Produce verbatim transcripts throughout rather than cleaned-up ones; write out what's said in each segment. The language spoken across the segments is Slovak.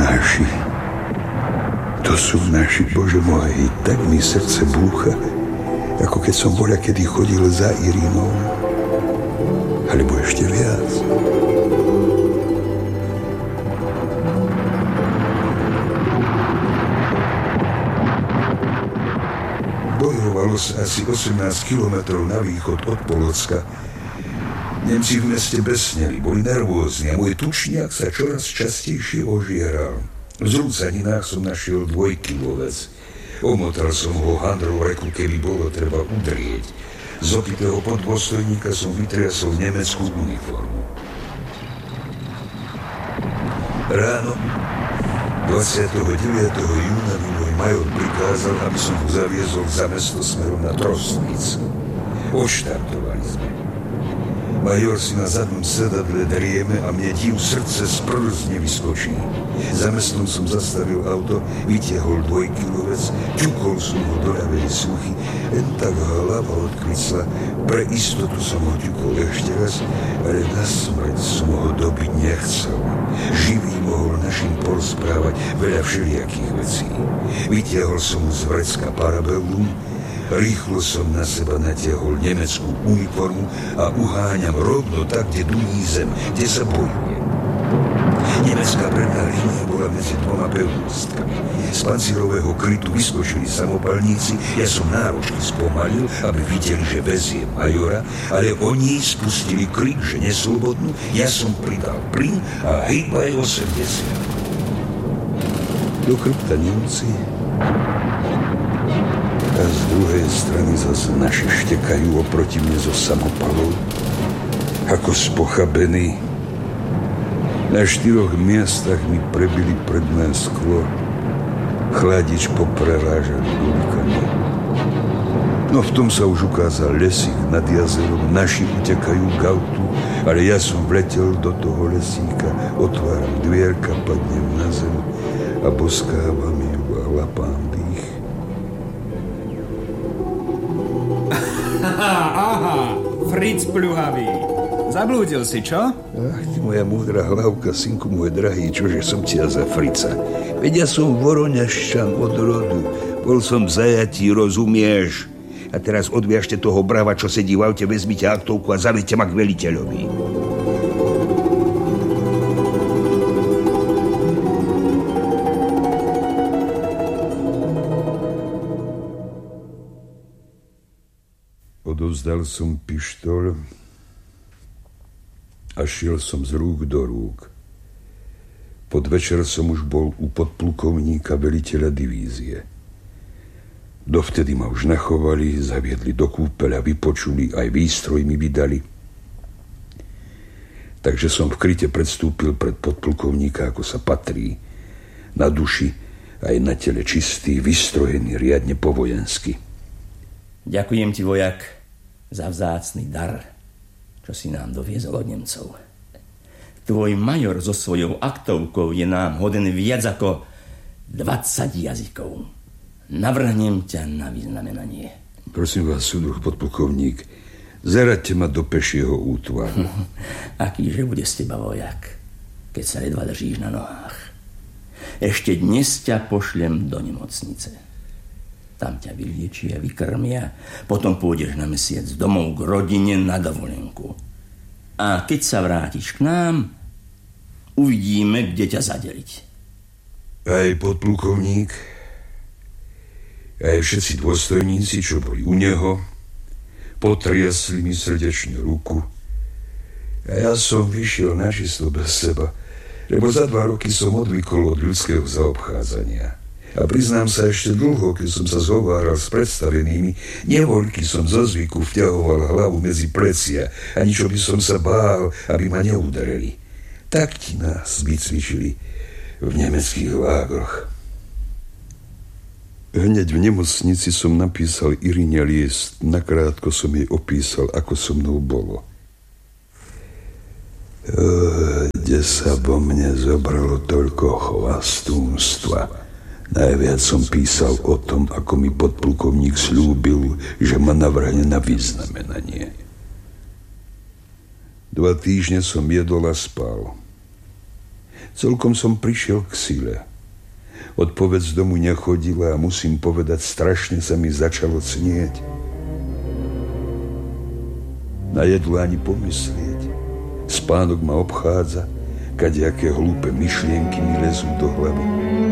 Naši. To sú naši, Bože môj, tak mi srdce búcha, ako keď som bola, kedy chodil za Irínou. Alebo ešte viac. Bojovalo sa asi osemnásť kilometrov na východ od Polocka. Nemci v meste besneli, boli nervózni a môj tučniak sa čoraz častejšie ožieral. V zrúcaninách som našiel dvojkilovec. Omotal som ho handrou reku, keby bolo treba udrieť. Z opitého podôstojníka som vytriasol nemeckú uniformu. Ráno dvadsiateho deviateho júna mi môj major prikázal, aby som ho zaviezol za mesto smerom na Trostnic. Odštartovali sme. Major si na zadnom sedadle drieme a mne div srdce z prsne vyskočí. Za mestom som zastavil auto, vytiahol dvojkilovec, ťukol som ho do ľavej sluchy, len tak hlava odkrycla. Pre istotu som ho ťukol ešte raz, ale na smrť som ho dobiť nechcel. Živý mohol našim porozprávať veľa všelijakých vecí. Vytiahol som mu z vrecka parabellum, rýchlo som na seba natiahol nemeckú uniformu a uháňam rovno tak, kde duní zem, kde sa bojuje. Nemecká predná línia bola medzi dvoma pevnostkami. Z pancírového krytu vyskočili samopalníci, ja som náročne spomalil, aby videli, že veziem majora, ale oni spustili krik, že neslobodnú, ja som pridal plyn a hýbaj osemdesiat. Do chrbta Nemci a z druhej strany zase naši štekajú oproti mne zo samopalov, ako spochabení. Na štyroch miestach mi prebili predné sklo, chladič poprerážali guľkami. No v tom sa už ukázal lesík nad jazerom, naši utekajú k autu, ale ja som vletel do toho lesíka, otváram dvierka, padnem na zem a boskávam ju a lapám dých. Aha, aha, Fritz pľuhavý. Zablúdil si, čo? Ach, ty moja múdra hlavka, synku môj drahý, čože som tia za Frica. Veď ja som voroňaščan od rodu. Bol som zajatý, rozumieš? A teraz odviažte toho brava, čo sedí v aute, vezmite aktovku a zavedte ma k veliteľovi. Odovzdal som pištol a šiel som z rúk do rúk. Pod večer som už bol u podplukovníka veliteľa divízie. Dovtedy ma už nachovali, zaviedli do kúpeľa, vypočuli, aj výstroj mi vydali. Takže som v kryte predstúpil pred podplukovníka, ako sa patrí. Na duši aj na tele čistý, vystrojený riadne po vojensky. Ďakujem ti, vojak, za vzácny dar, čo si nám doviezol od Nemcov. Tvoj major so svojou aktovkou je nám hoden viac ako dvadsať jazykov. Navrhnem ťa na vyznamenanie. Prosím vás, súdruh podplukovník, zaraďte ma do pešieho útvaru. Akýže bude z teba vojak, keď sa ledva držíš na nohách. Ešte dnes ťa pošlem do nemocnice. Tam ťa vyliečia, vykrmia, potom pôjdeš na mesiac domov k rodine na dovolenku. A keď sa vrátiš k nám, uvidíme, kde ťa zadeliť. Aj podplukovník, aj všetci dôstojníci, čo boli u neho, potriasli mi srdečne ruku. A ja som vyšiel načisto bez seba, lebo za dva roky som odvykol od ľudského zaobchádzania. A priznám sa, ešte dlho, keď som sa zhováral s predstavenými, nevoľky som zo zvyku vťahoval hlavu medzi plecia, ani čo by som sa bál, aby ma neudarili. Tak ti nás vycvičili v nemeckých lágroch. Hneď v nemocnici som napísal Irine list, nakrátko som jej opísal, ako so mnou bolo. Kde sa vo mne zobralo toľko chvastúnstva. Najviac som písal o tom, ako mi podplukovník slúbil, že ma navrhne na vyznamenanie. Dva týždne som jedol a spal. Celkom som prišiel k sile. Odpoveď z domu nechodila a musím povedať, strašne sa mi začalo cnieť. Na jedlo ani pomyslieť. Spánok ma obchádza, kadejaké hlúpe myšlienky mi lezú do hlavy.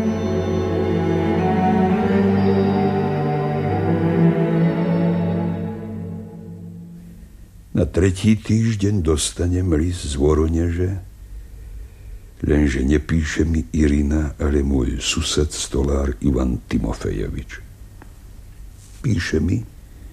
Na tretí týždeň dostanem list z Voroneže, lenže nepíše mi Irina, ale môj sused stolár Ivan Timofejevič. Píše mi,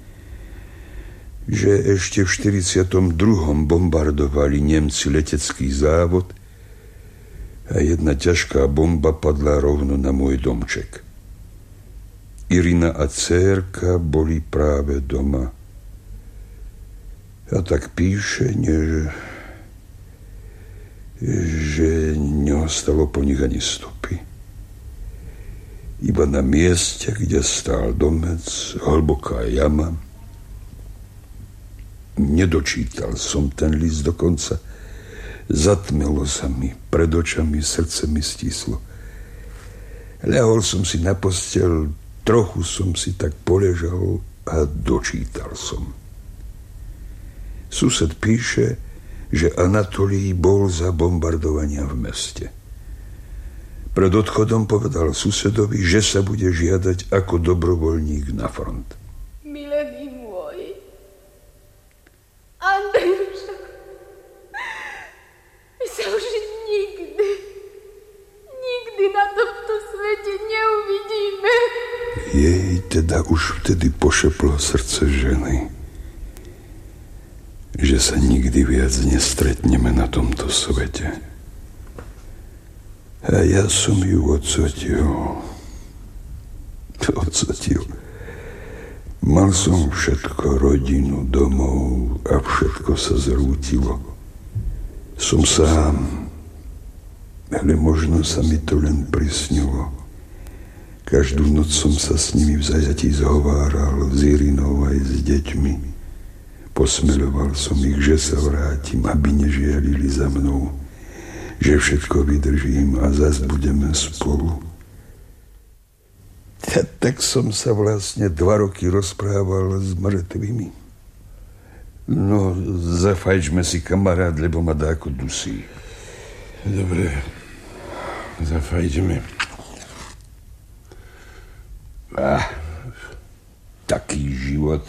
že ešte v štyridsiatom druhom bombardovali Nemci letecký závod a jedna ťažká bomba padla rovno na môj domček. Irina a dcérka boli práve doma. A tak píše, že, že neostalo po nich ani stopy. Iba na mieste, kde stál domec, hlboká jama. Nedočítal som ten list dokonca. Zatmelo sa mi, pred očami srdce mi stislo. Ľahol som si na posteľ, trochu som si tak poležal a dočítal som. Sused píše, že Anatolij bol za bombardovania v meste. Pred odchodom povedal susedovi, že sa bude žiadať ako dobrovoľník na front. Milený môj, Andrejuša, my sa už nikdy, nikdy na tomto svete neuvidíme. Jej teda už vtedy pošeplo srdce ženy, že sa nikdy viac nestretneme na tomto svete. A ja som ju odsotil. Odsotil. Mal som všetko, rodinu, domov a všetko sa zrútilo. Som sám, ale možno sa mi to len prisnilo. Každú noc som sa s nimi v zajatí zhováral, s Irinou aj s deťmi. Posmeľoval som ich, že sa vrátim, aby nežiarili za mnou, že všetko vydržím a zas budeme spolu. Ja, tak som sa vlastne dva roky rozprával s mŕtvými. No, zafajčme si, kamarát, lebo ma dáko dusí. Dobre, zafajčme. Ah, taký život.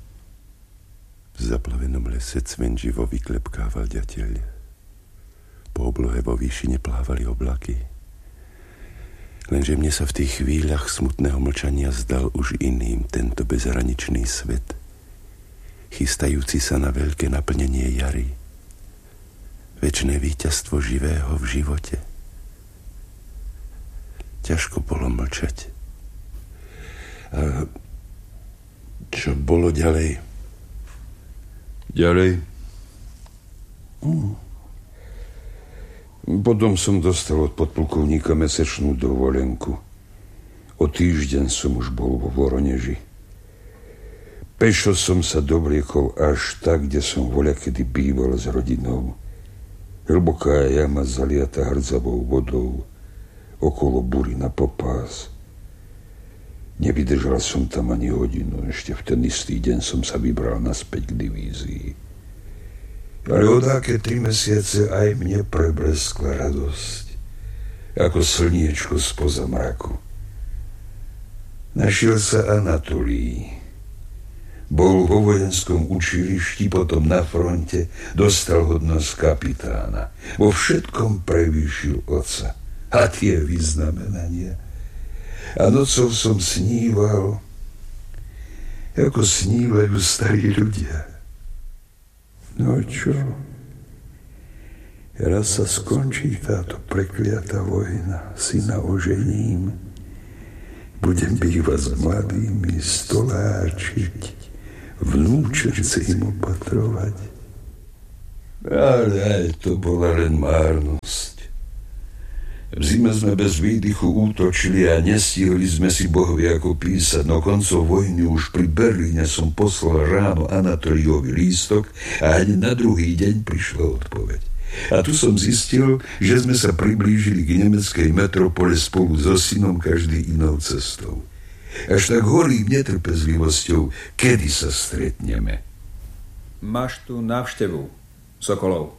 V zaplavenom lese cvenživo vyklepkával ďateľ. Po oblohe vo výšine plávali oblaky. Lenže mne sa v tých chvíľach smutného mlčania zdal už iným tento bezhraničný svet, chystajúci sa na veľké naplnenie jary, večné víťazstvo živého v živote. Ťažko bolo mlčať. A čo bolo ďalej? Ďalej. Mm. Potom som dostal od podplukovníka mesečnú dovolenku. O týždeň som už bol vo Voroneži. Pešo som sa dovliekol až tak, kde som voľakedy býval s rodinou. Hlboká jama zaliata hrdzavou vodou, okolo bury na popás. Nevydržal som tam ani hodinu, ešte v ten istý deň som sa vybral naspäť k divízii. Ale odáke tri mesiace aj mne prebleskla radosť, ako slniečko spoza mraku. Našiel sa Anatolij. Bol vo vojenskom učilišti, potom na fronte, dostal hodnosť kapitána. Vo všetkom prevýšil otca. A tie vyznamenania. A nocou som sníval, ako snívajú starí ľudia. No čo? Raz sa skončí táto prekliatá vojna, syna ožením. Budem bývať s mladými, stoláčiť, vnúčence im opatrovať. Ale aj to bola len márnosť. V zime sme bez výdychu útočili a nestihli sme si bohovie ako písať, no koncov vojny už pri Berlíne som poslal ráno Anatoliovi lístok a hneď na druhý deň prišla odpoveď. A tu som zistil, že sme sa priblížili k nemeckej metropole spolu so synom každý inou cestou. Až tak horím netrpezlivosťou, kedy sa stretneme. Máš tu návštevu, Sokolov.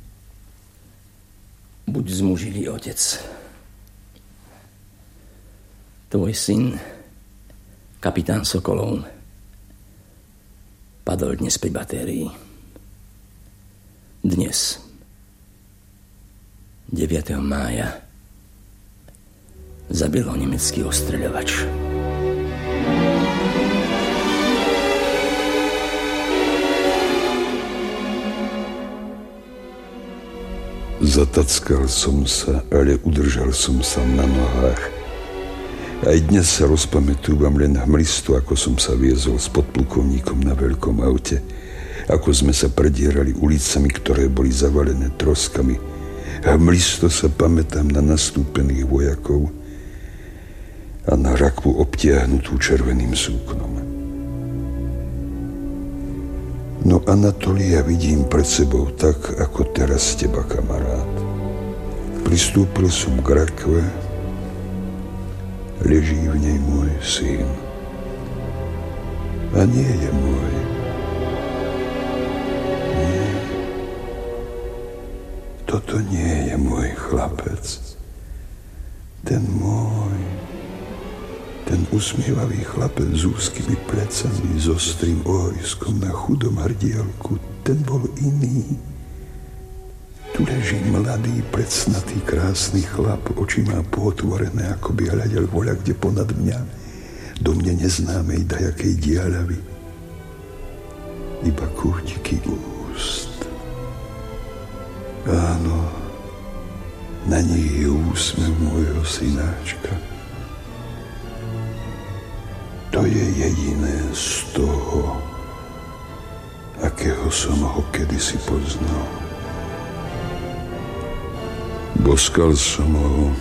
Buď zmužilý, otec. Tvoj syn, kapitán Sokolov, padol dnes pri batérii. Dnes, deviateho mája, zabil ho nemecký ostreľovač. Zatackal som sa, ale udržal som sa na nohách. Aj dnes sa rozpamätúvam len hmlisto, ako som sa viezol s podplukovníkom na veľkom aute, ako sme sa predierali ulicami, ktoré boli zavalené troskami. Hmlisto sa pamätám na nastúpených vojakov a na rakvu obtiahnutú červeným súknom. No Anatolia vidím pred sebou tak, ako teraz teba, kamarát. Pristúpil som k rakve, leží v nej môj syn. A nie je môj. Nie. Toto nie je môj chlapec. Ten môj. Ten usmievavý chlapec s úzkými plecami, s ostrým ohojskom na chudom hrdielku, ten bol iný. Tu leží mladý, precnatý, krásny chlap, oči má pootvorené, ako by hľadel voľa kde ponad mňa, do mne neznámej dajakej diaľavy. Iba kútiky úst. Áno, na nich je úsmev môjho synáčka. To je jediné z toho, akého som ho kedysi poznal. Boskal som ho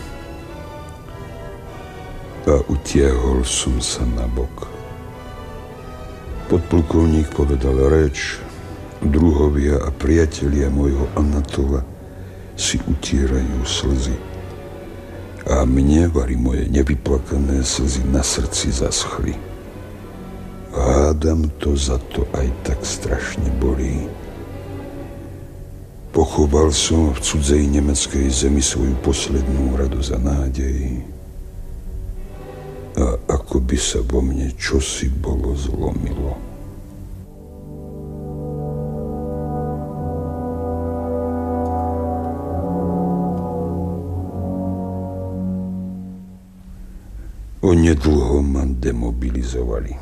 a utiahol som sa na bok. Podplukovník povedal reč, druhovia a priatelia môjho Anatola si utierajú slzy. A mne, vari moje nevyplakané slzy na srdci zaschli. Hádam to za to aj tak strašne bolí. Pochoval som v cudzej nemeckej zemi svoju poslednú radosť a nádej. A ako by sa vo mne čosi bolo zlomilo. Onedlho ma demobilizovali.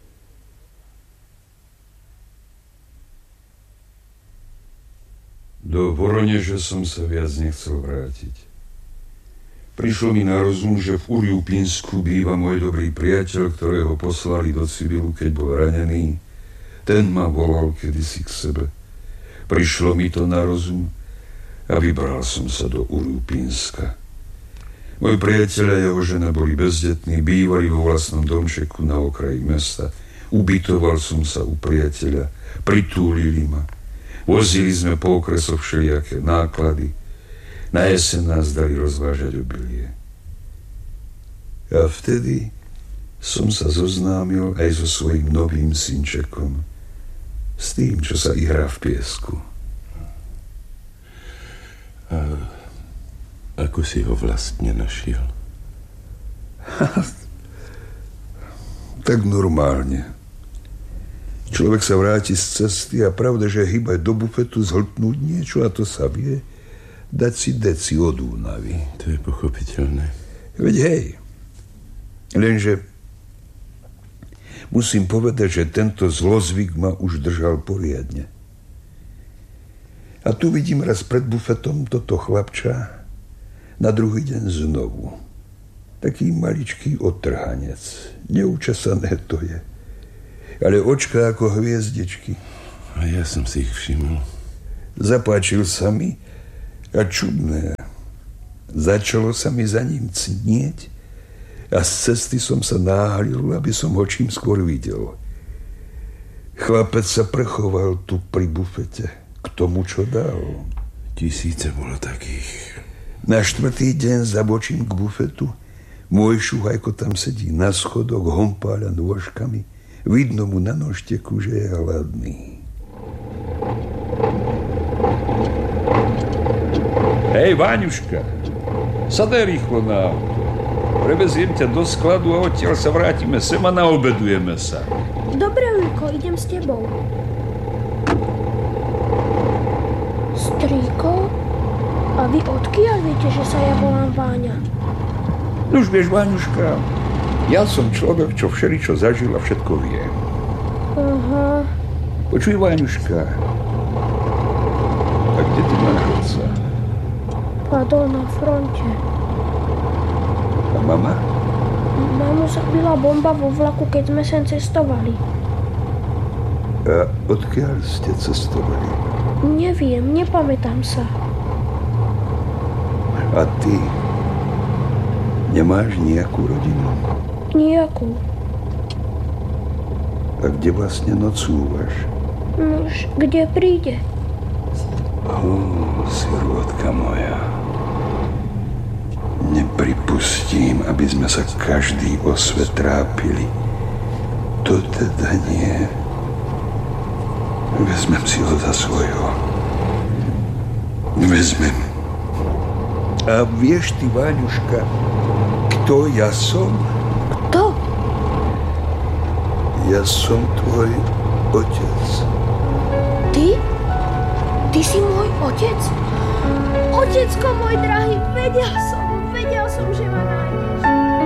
Do Voroneža som sa viac nechcel vrátiť. Prišlo mi na rozum, že v Uriupínsku býva môj dobrý priateľ, ktorého poslali do civilu, keď bol ranený. Ten ma volal kedysi k sebe. Prišlo mi to na rozum a vybral som sa do Uriupínska. Moji priatelia a jeho žena boli bezdetní, bývali vo vlastnom domčeku na okraji mesta. Ubytoval som sa u priateľa, pritúlili ma. Vozili sme po okresoch všelijaké náklady. Na jeseň nás dali rozvážať obilie. A vtedy som sa zoznámil aj so svojím novým synčekom. S tým, čo sa ihrá v piesku. A ako si ho vlastne našiel? Tak normálne. Človek sa vráti z cesty a pravda, že hýbať do bufetu, zhltnúť niečo a to sa vie, dať si deci od únavy. To je pochopiteľné. Veď hej, lenže musím povedať, že tento zlozvyk ma už držal poriadne. A tu vidím raz pred bufetom toto chlapča, na druhý deň znovu. Taký maličký otrhanec. Neučesané to je. Ale očká ako hviezdičky. A ja som si ich všimol. Zapáčil sa mi a čudné. Začalo sa mi za ním cnieť a z cesty som sa náhalil, aby som ho čím skôr videl. Chlapec sa prechoval tu pri bufete k tomu, čo dal. Tisíce bolo takých. Na štvrtý deň zabočím k bufetu. Môj šuhajko tam sedí na schodoch, hompáľa nôžkami. Vidno mu na nožteku, že je hladný. Hej, Váňuška, sadaj rýchlo na auto. Preveziem ťa do skladu a odtiaľ sa vrátime sem a naobedujeme sa. Dobre, Ujko, idem s tebou. Strýko? A vy odkiaľ viete, že sa ja volám Váňa? Nuž vieš, Váňuška, ja som človek, čo všeličo zažil a všetko vie. Aha. Počuj, Váňuška, a kde ty máš otca? Padol na fronte. A mama? Mamu zabila bomba vo vlaku, keď sme sem cestovali. A odkiaľ ste cestovali? Neviem, nepamätám sa. A ty nemáš nejakú rodinu? Nejakú. A kde vlastne nocúvaš? Nož, kde príde? Ó, sirôtka moja. Nepripustím, aby sme sa každý o svet trápili. To teda nie. Vezmem si ho za svojho. Vezmem. A vieš ty, Váňuška, kto ja som? Kto? Ja som tvoj otec. Ty? Ty si môj otec? Otecko môj drahý, vedel som, vedel som, že ma nájdeš.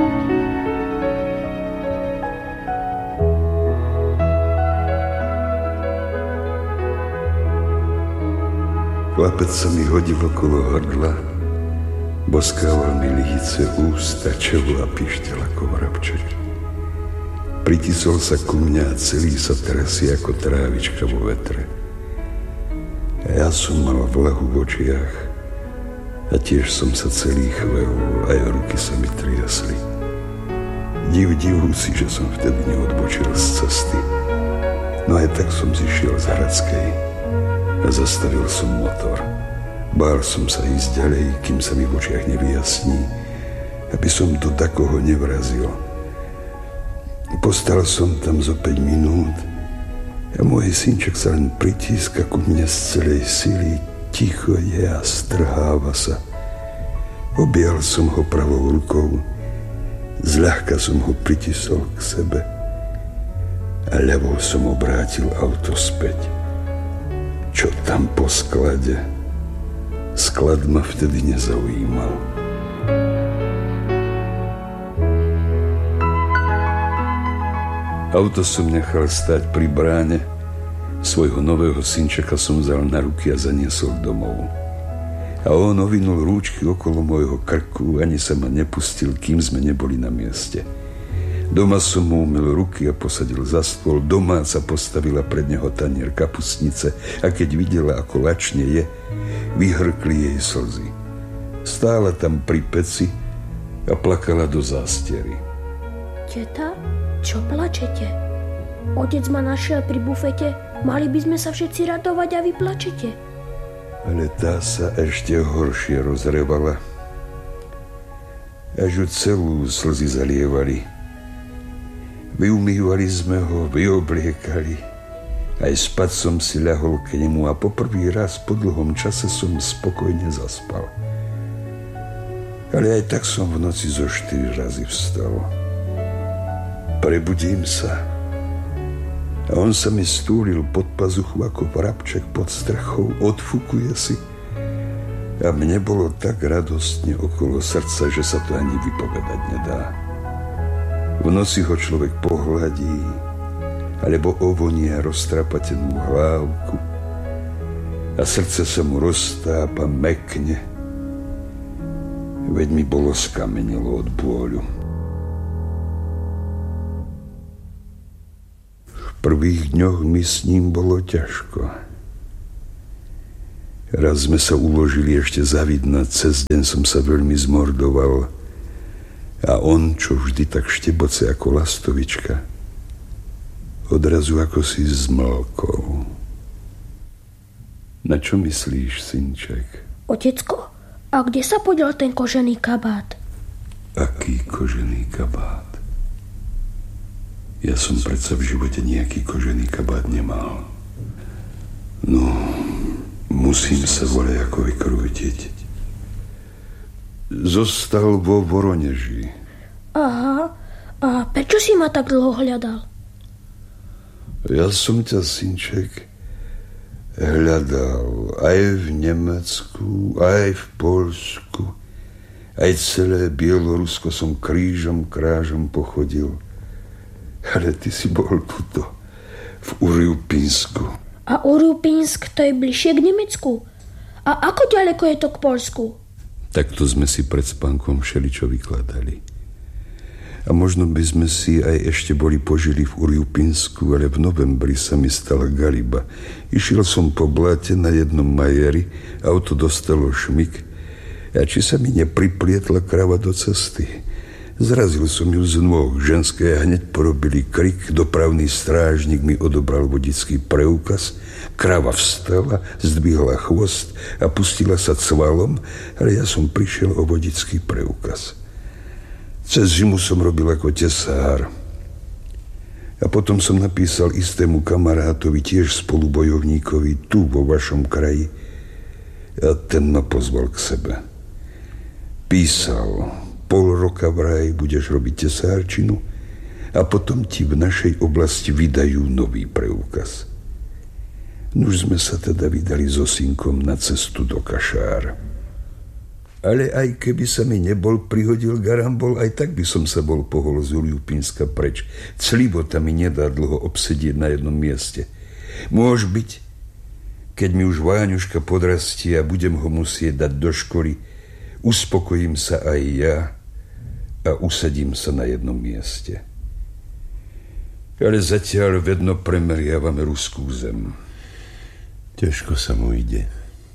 Chlapec sa mi hodil okolo hrdla, boskával mi lyhice, ústa, čelo a pišťal ako vrabček. Pritisol sa ku mňa a celý sa trasie ako trávička vo vetre. A ja som mal vlahu v očiach a tiež som sa celý chvel, aj ruky sa mi triasli. Div divúci, že som vtedy neodbočil z cesty. No aj tak som zišiel z Hradskej a zastavil som motor. Bál som sa ísť ďalej, kým sa mi v očiach nevyjasní, aby som do takoho nevrazil. Postal som tam zo päť minút a môj synček sa len pritíska ku mne z celej sily, ticho je a strháva sa. Objal som ho pravou rukou, zľahka som ho pritisol k sebe a ľavou som obrátil auto späť. Čo tam po sklade? Sklad ma vtedy nezaujímal. Auto som nechal stáť pri bráne. Svojho nového synčeka som vzal na ruky a zaniesol domov. A on ovinul rúčky okolo môjho krku, ani sa ma nepustil, kým sme neboli na mieste. Doma som mu umyl ruky a posadil za stôl. Domáca postavila pred neho tanier kapustnice a keď videla, ako lačne je, vyhrkli jej slzy. Stála tam pri peci a plakala do zástiery. Teta, čo plačete? Otec ma našiel pri bufete, mali by sme sa všetci radovať a vy plačete. Ale tá sa ešte horšie rozrevala. Až ju celú slzy zalievali. Vyumývali sme ho, vyobliekali. Aj spať som si ľahol k nemu a poprvý raz po dlhom čase som spokojne zaspal. Ale aj tak som v noci zo štyri razy vstal. Prebudím sa a on sa mi stúlil pod pazuchu ako vrabček pod strechou, odfúkuje si a mne bolo tak radostne okolo srdca, že sa to ani vypovedať nedá. V noci ho človek pohľadí alebo ovonia roztrapatenú hlávku a srdce sa mu roztápa mekne, veď mi bolo skamenilo od bôľu. V prvých dňoch mi s ním bolo ťažko. Raz sme sa uložili ešte zavidnať, cez deň som sa veľmi zmordoval a on, čo vždy tak šteboce ako lastovička, odrazu ako si zmlkol. Na čo myslíš, synček? Otecko, a kde sa podiel ten kožený kabát? Aký kožený kabát? Ja som predsa v živote nejaký kožený kabát nemal. No, musím sa voľajako vykrútiť. Zostal vo Voroneži. Aha, a prečo si ma tak dlho hľadal? Ja som ťa, synček, hľadal aj v Nemecku, aj v Poľsku, aj celé Bielorusko som krížom, krážom pochodil. Ale ty si bol tuto, v Uriupínsku. A Uriupínsk to je bližšie k Nemecku? A ako ďaleko je to k Poľsku? Takto sme si pred spánkom všeličo vykladali. A možno by sme si aj ešte boli požili v Uriupínsku, ale v novembri sa mi stala galiba. Išiel som po bláte na jednom majeri, auto dostalo šmyk a či sa mi nepriplietla krava do cesty. Zrazil som ju z nôh ženské a hneď porobili krik. Dopravný strážnik mi odobral vodický preukaz. Krava vstala, zdvihla chvost a pustila sa cvalom, ale ja som prišiel o vodický preukaz. Cez zimu som robil ako tesár. A potom som napísal istému kamarátovi, tiež spolubojovníkovi, tu vo vašom kraji. A ten ma pozval k sebe. Písal: pol roka vraj budeš robiť tesárčinu a potom ti v našej oblasti vydajú nový preukaz. Nuž sme sa teda vydali so synkom na cestu do Kašára. Ale aj keby sa mi nebol prihodil garambol, aj tak by som sa bol pohol z Uriupínska preč. Clivota mi nedá dlho obsedieť na jednom mieste. Môž byť, keď mi už Váňuška podrastie a budem ho musieť dať do školy, uspokojím sa aj ja a usadím sa na jednom mieste. Ale zatiaľ vedno premeriavame ruskú zem. Ťažko sa mu ide.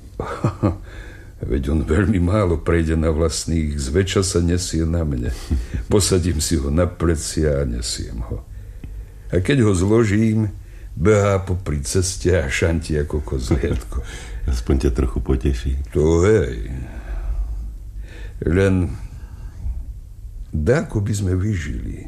Veď on veľmi málo prejde na vlastných, zväčša sa nesie na mne. Posadím si ho na plecia a nesiem ho. A keď ho zložím, behá popri ceste a šanti ako kozliatko. Aspoň ťa trochu poteší. To hej. Len dáko by sme vyžili.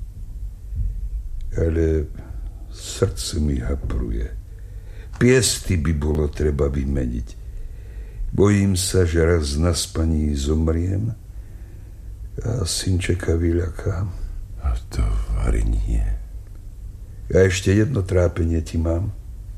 Ale srdce mi hapruje. Piesty by bolo treba vymeniť. Bojím sa, že raz na spaní zomriem a synčeka vyľakám. A to varenie. A ešte jedno trápenie ti mám.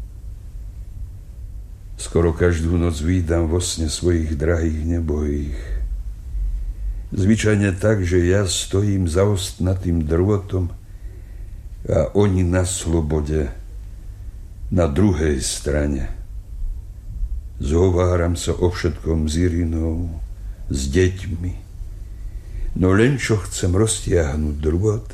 Skoro každú noc vídam vo sne svojich drahých nebojích. Zvyčajne tak, že ja stojím za ostnatým drôtom a oni na slobode na druhej strane. Zhováram sa o všetkom s Irinou, s deťmi. No len čo chcem roztiahnuť drôt,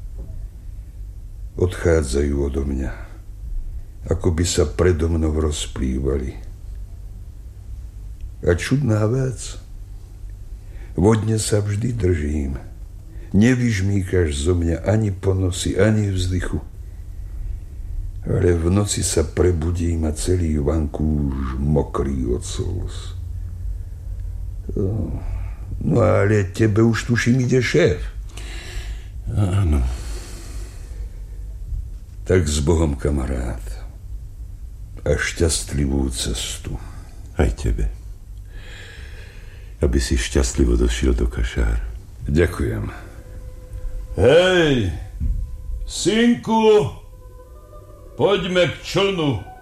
odchádzajú odo mňa, ako by sa predo mnou rozplývali. A čudná vec, vodne sa vždy držím. Nevyžmýkaš zo mňa ani po nosi, ani vzdychu. Ale v noci sa prebudím a celý vankúš mokrý od slz. No ale tebe už tuším ide šéf. Áno. Tak s Bohom, kamarát. A šťastlivú cestu. Aj tebe. Aby si šťastlivo došiel do Kašár. Ďakujem. Hej, synku! Poďme k člnu.